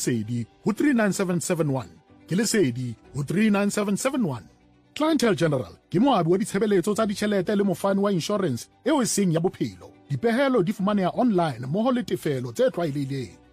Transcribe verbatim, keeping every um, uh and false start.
Lesedi ho three nine seven seven one. Ke Lesedi ho three nine seven seven one. Clientele General ke moabi wa ditshebeletso tsa ditjhelete le mofani wa insurance eo e seng ya bophelo. Dipehelo di fumaneha online mmoho le tefelo tse tlwaelehileng.